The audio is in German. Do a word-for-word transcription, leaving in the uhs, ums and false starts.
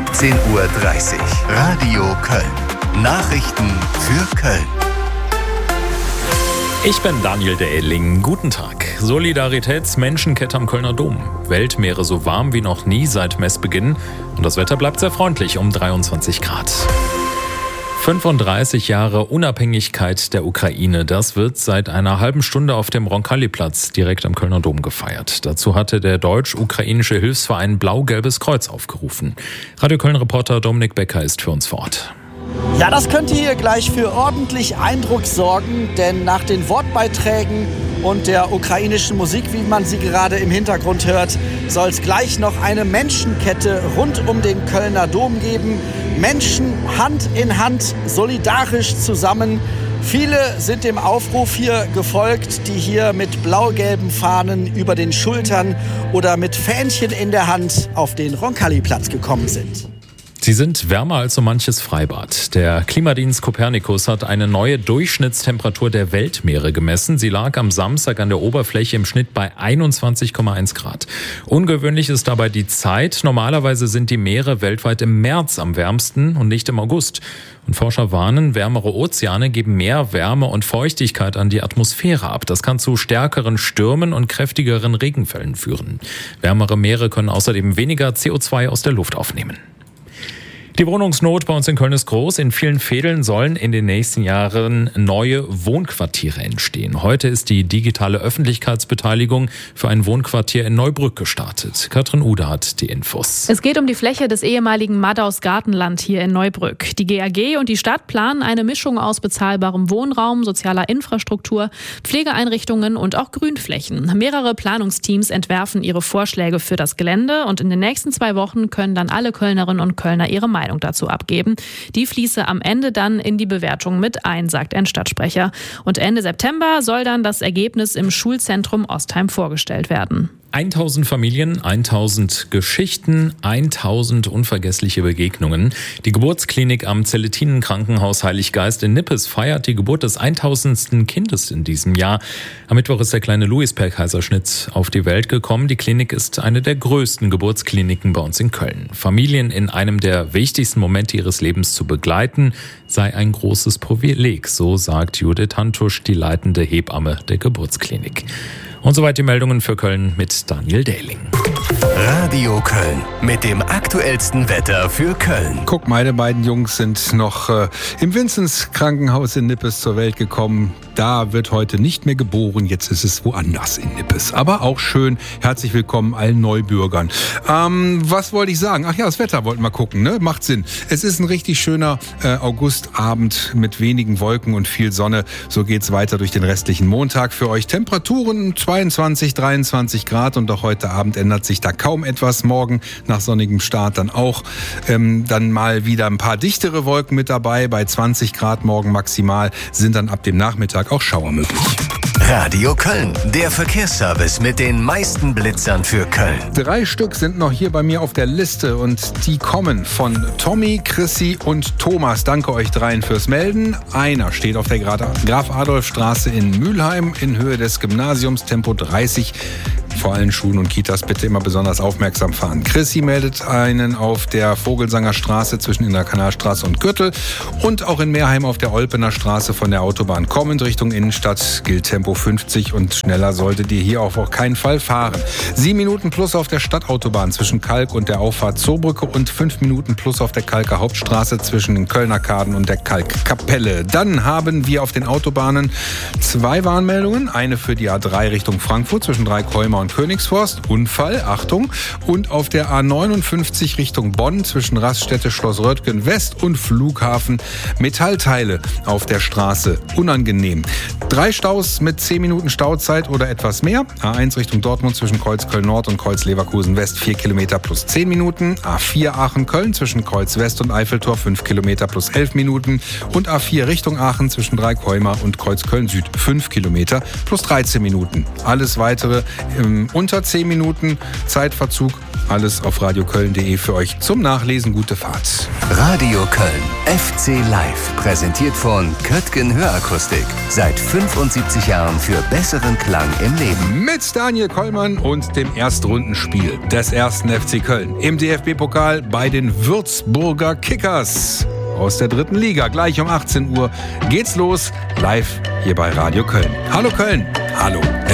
siebzehn Uhr dreißig. Radio Köln. Nachrichten für Köln. Ich bin Daniel Dehling. Guten Tag. Solidaritätsmenschenkette am Kölner Dom. Weltmeere so warm wie noch nie seit Messbeginn. Und das Wetter bleibt sehr freundlich um dreiundzwanzig Grad. fünfunddreißig Jahre Unabhängigkeit der Ukraine. Das wird seit einer halben Stunde auf dem Roncalli-Platz direkt am Kölner Dom gefeiert. Dazu hatte der deutsch-ukrainische Hilfsverein Blau-Gelbes Kreuz aufgerufen. Radio Köln-Reporter Dominik Becker ist für uns vor Ort. Ja, das könnte hier gleich für ordentlich Eindruck sorgen, denn nach den Wortbeiträgen und der ukrainischen Musik, wie man sie gerade im Hintergrund hört, soll es gleich noch eine Menschenkette rund um den Kölner Dom geben. Menschen Hand in Hand, solidarisch zusammen. Viele sind dem Aufruf hier gefolgt, die hier mit blau-gelben Fahnen über den Schultern oder mit Fähnchen in der Hand auf den Roncalli-Platz gekommen sind. Sie sind wärmer als so manches Freibad. Der Klimadienst Copernicus hat eine neue Durchschnittstemperatur der Weltmeere gemessen. Sie lag am Samstag an der Oberfläche im Schnitt bei einundzwanzig Komma eins Grad. Ungewöhnlich ist dabei die Zeit. Normalerweise sind die Meere weltweit im März am wärmsten und nicht im August. Und Forscher warnen, wärmere Ozeane geben mehr Wärme und Feuchtigkeit an die Atmosphäre ab. Das kann zu stärkeren Stürmen und kräftigeren Regenfällen führen. Wärmere Meere können außerdem weniger C O zwei aus der Luft aufnehmen. Die Wohnungsnot bei uns in Köln ist groß. In vielen Vedeln sollen in den nächsten Jahren neue Wohnquartiere entstehen. Heute ist die digitale Öffentlichkeitsbeteiligung für ein Wohnquartier in Neubrück gestartet. Katrin Ude hat die Infos. Es geht um die Fläche des ehemaligen Madaus Gartenland hier in Neubrück. Die G A G und die Stadt planen eine Mischung aus bezahlbarem Wohnraum, sozialer Infrastruktur, Pflegeeinrichtungen und auch Grünflächen. Mehrere Planungsteams entwerfen ihre Vorschläge für das Gelände und in den nächsten zwei Wochen können dann alle Kölnerinnen und Kölner ihre Meinung dazu abgeben. Die fließe am Ende dann in die Bewertung mit ein, sagt ein Stadtsprecher. Und Ende September soll dann das Ergebnis im Schulzentrum Ostheim vorgestellt werden. tausend Familien, tausend Geschichten, tausend unvergessliche Begegnungen. Die Geburtsklinik am Zelletinen-Krankenhaus Heiliggeist in Nippes feiert die Geburt des tausendsten Kindes in diesem Jahr. Am Mittwoch ist der kleine Louis per Kaiserschnitt auf die Welt gekommen. Die Klinik ist eine der größten Geburtskliniken bei uns in Köln. Familien in einem der wichtigsten Momente ihres Lebens zu begleiten, sei ein großes Privileg, so sagt Judith Hantusch, die leitende Hebamme der Geburtsklinik. Und soweit die Meldungen für Köln mit Daniel Dehling. Radio Köln mit dem aktuellsten Wetter für Köln. Guck, meine beiden Jungs sind noch äh, im Vinzenz Krankenhaus in Nippes zur Welt gekommen. Da wird heute nicht mehr geboren, jetzt ist es woanders in Nippes. Aber auch schön, herzlich willkommen allen Neubürgern. Ähm, was wollte ich sagen? Ach ja, das Wetter wollten wir gucken, ne? Macht Sinn. Es ist ein richtig schöner äh, Augustabend mit wenigen Wolken und viel Sonne. So geht's weiter durch den restlichen Montag für euch. Temperaturen zweiundzwanzig, dreiundzwanzig Grad und auch heute Abend ändert sich da kaum etwas. Morgen nach sonnigem Start dann auch. Ähm, dann mal wieder ein paar dichtere Wolken mit dabei. Bei zwanzig Grad morgen maximal sind dann ab dem Nachmittag auch Schauer möglich. Radio Köln, der Verkehrsservice mit den meisten Blitzern für Köln. Drei Stück sind noch hier bei mir auf der Liste und die kommen von Tommy, Chrissy und Thomas. Danke euch dreien fürs Melden. Einer steht auf der Graf-Adolf-Straße in Mülheim in Höhe des Gymnasiums, Tempo dreißig. Vor allen Schulen und Kitas bitte immer besonders aufmerksam fahren. Chrissy meldet einen auf der Vogelsanger Straße zwischen in der Kanalstraße und Gürtel und auch in Meerheim auf der Olpener Straße von der Autobahn kommend Richtung Innenstadt gilt Tempo fünfzig und schneller solltet ihr hier auf auch keinen Fall fahren. Sieben Minuten plus auf der Stadtautobahn zwischen Kalk und der Auffahrt Zoobrücke und fünf Minuten plus auf der Kalker Hauptstraße zwischen den Kölnerkaden und der Kalkkapelle. Dann haben wir auf den Autobahnen zwei Warnmeldungen. Eine für die A drei Richtung Frankfurt zwischen Dreikäumer und Königsforst, Unfall, Achtung. Und auf der A neunundfünfzig Richtung Bonn zwischen Raststätte Schloss Röttgen West und Flughafen Metallteile auf der Straße. Unangenehm. Drei Staus mit zehn Minuten Stauzeit oder etwas mehr. A eins Richtung Dortmund zwischen Kreuzköln Nord und Kreuz Leverkusen West vier Kilometer plus zehn Minuten. A vier Aachen-Köln zwischen Kreuz West und Eiffeltor fünf Kilometer plus elf Minuten. Und A vier Richtung Aachen zwischen Dreikäumer und Kreuzköln Süd fünf Kilometer plus dreizehn Minuten. Alles weitere im in unter zehn Minuten Zeitverzug. Alles auf radio köln punkt de für euch zum Nachlesen. Gute Fahrt. Radio Köln, F C Live, präsentiert von Köttgen Hörakustik. Seit fünfundsiebzig Jahren für besseren Klang im Leben. Mit Daniel Kollmann und dem Erstrundenspiel des ersten F C Köln im D F B-Pokal bei den Würzburger Kickers aus der dritten Liga. Gleich um achtzehn Uhr geht's los, live hier bei Radio Köln. Hallo Köln, hallo